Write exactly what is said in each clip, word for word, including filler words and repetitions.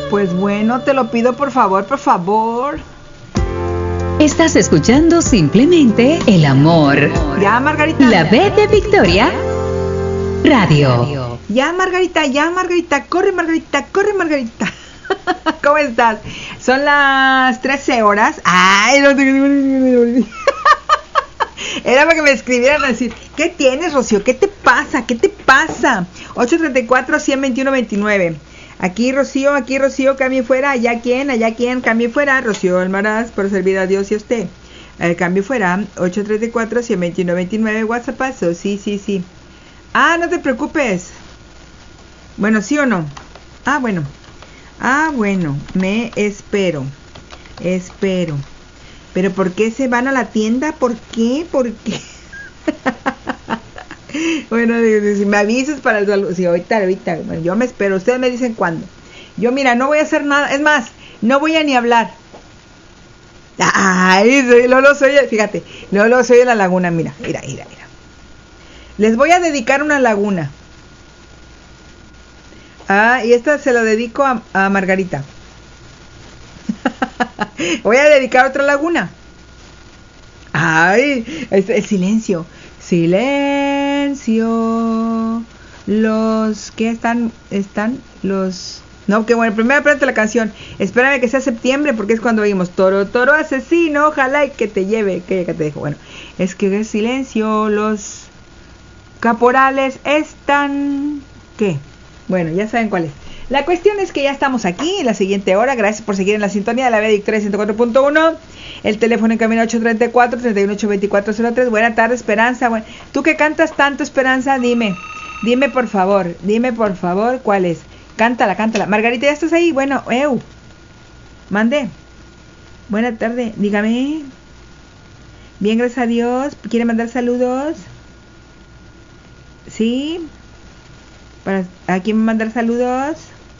Pues bueno, te lo pido por favor, por favor. Estás escuchando Simplemente el Amor. Ya, Margarita. La B de Victoria Radio. Ya, Margarita, ya, Margarita. Corre, Margarita, corre, Margarita. ¿Cómo estás? Son las trece horas. Ay, no te... Era para que me escribieran a decir, ¿qué tienes, Rocío? ¿Qué te pasa? ¿Qué te pasa? ocho treinta y cuatro, cien veintiuno, veintinueve. Aquí Rocío, aquí Rocío, cambie fuera. Allá quién, allá quién, cambie fuera. Rocío Almaraz, por servir a Dios y a usted. El cambio fuera. ocho treinta y cuatro, cien veintiuno, veintinueve. WhatsAppazo, sí, sí, sí. Ah, no te preocupes. Bueno, ¿sí o no? Ah, bueno. Ah, bueno, me espero. Espero. ¿Pero por qué se van a la tienda? ¿Por qué? ¿Por qué? Bueno, si me avisas para el saludo. Sí, ahorita, ahorita. Bueno, yo me espero. Ustedes me dicen cuándo. Yo, mira, no voy a hacer nada. Es más, no voy a ni hablar. Ay, soy, Lolo soy. Fíjate, Lolo soy de la laguna. Mira, mira, mira, mira. Les voy a dedicar una laguna. Ah, y esta se la dedico a, a Margarita. Voy a dedicar otra laguna. Ay, el, el silencio. Silencio. Los que están, están los. No, que bueno, primero aprende la canción. Espérame que sea septiembre porque es cuando oímos toro, toro asesino, ojalá y que te lleve, que, que te dejo. Bueno, es que el silencio, los caporales están. ¿Qué? Bueno, ya saben cuál es. La cuestión es que ya estamos aquí en la siguiente hora. Gracias por seguir en la sintonía de la B de Victoria ciento cuatro punto uno. El teléfono en camino ocho treinta y cuatro, treinta y uno, ocho veinticuatro cero tres. Buena tarde, Esperanza. Bueno, tú que cantas tanto, Esperanza, dime. Dime por favor, dime por favor cuál es. Cántala, cántala. Margarita, ¿ya estás ahí? Bueno, eu. Mande. Buena tarde, dígame. Bien, gracias a Dios. ¿Quiere mandar saludos? ¿Sí? ¿Para a quién mandar saludos?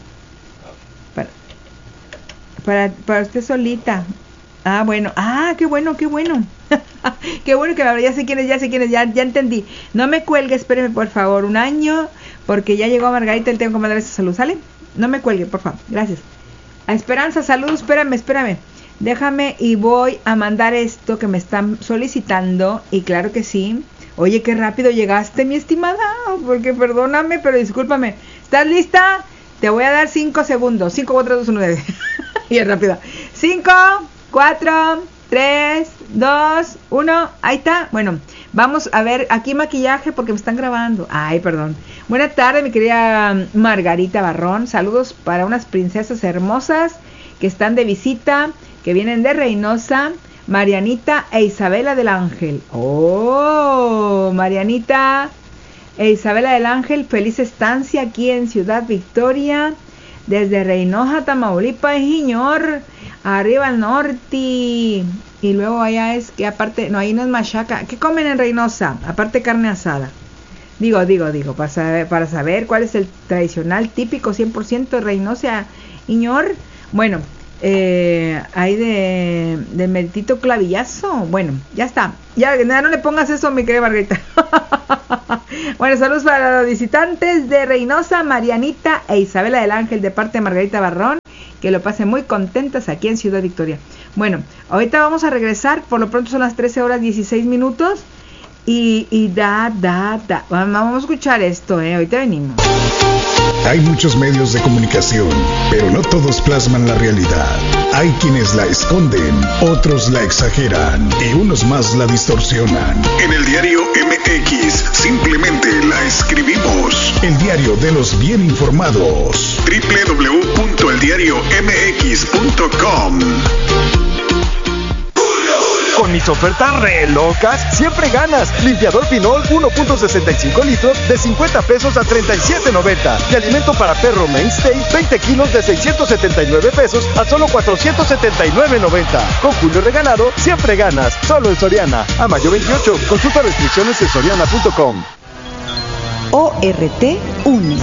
Para, para, para usted solita. Ah, bueno. Ah, qué bueno, qué bueno. Qué bueno que ya sé quién es, ya sé quién es, ya, ya entendí. No me cuelgue, espéreme por favor un año, porque ya llegó Margarita y tengo que mandar esa salud, ¿sale? No me cuelgue, por favor, gracias. A Esperanza, salud, espérame, espérame. Déjame y voy a mandar esto que me están solicitando, y claro que sí. Oye, qué rápido llegaste, mi estimada, porque perdóname, pero discúlpame. ¿Estás lista? Te voy a dar cinco segundos. cinco, cuatro, dos, uno, nueve. Y es rápido. cinco, cuatro, tres, dos, uno. Ahí está. Bueno, vamos a ver aquí maquillaje porque me están grabando. Ay, perdón. Buena tarde, mi querida Margarita Barrón. Saludos para unas princesas hermosas que están de visita, que vienen de Reynosa. Marianita e Isabela del Ángel. Oh, Marianita e Isabela del Ángel, feliz estancia aquí en Ciudad Victoria, desde Reynosa, Tamaulipas, señor, arriba al norte. Y luego allá es que aparte, no, ahí no es machaca. ¿Qué comen en Reynosa? Aparte carne asada. Digo, digo, digo, para saber, para saber cuál es el tradicional típico cien por ciento de Reynosa, señor. Bueno, Eh, hay de de meritito clavillazo. Bueno, ya está. Ya, ya no le pongas eso, mi querida Margarita. Bueno, saludos para los visitantes de Reynosa, Marianita e Isabela del Ángel, de parte de Margarita Barrón. Que lo pasen muy contentas aquí en Ciudad Victoria. Bueno, ahorita vamos a regresar. Por lo pronto son las trece horas dieciséis minutos. Y, y da, da, da. Vamos a escuchar esto, eh. Ahorita venimos. Hay muchos medios de comunicación, pero no todos plasman la realidad. Hay quienes la esconden, otros la exageran y unos más la distorsionan. En el diario M X simplemente la escribimos. El diario de los bien informados. doble u doble u doble u punto el diario m x punto com. Con mis ofertas re locas, siempre ganas. Limpiador Pinol uno punto sesenta y cinco litros de cincuenta pesos a treinta y siete noventa. Y alimento para perro Mainstay veinte kilos de seiscientos setenta y nueve pesos a solo cuatrocientos setenta y nueve noventa. Con Julio regalado, siempre ganas. Solo en Soriana. A mayo veintiocho. Consulta restricciones en soriana punto com. O R T une.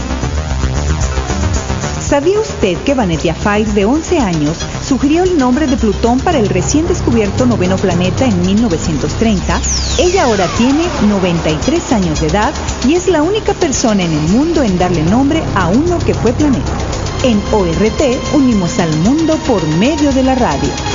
¿Sabía usted que Vanessa Fair, de once años, sugirió el nombre de Plutón para el recién descubierto noveno planeta en mil novecientos treinta? Ella ahora tiene noventa y tres años de edad y es la única persona en el mundo en darle nombre a uno que fue planeta. En O R T unimos al mundo por medio de la radio.